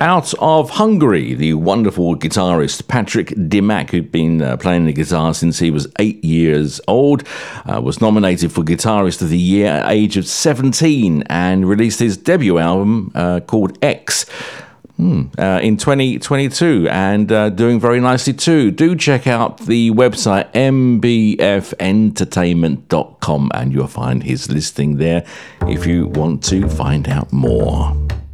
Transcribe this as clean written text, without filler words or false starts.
Out of Hungary, the wonderful guitarist Patrick Dimac, who'd been playing the guitar since he was 8 years old, was nominated for Guitarist of the Year at the age of 17 and released his debut album called X in 2022 and doing very nicely too. Do check out the website mbfentertainment.com and you'll find his listing there if you want to find out more.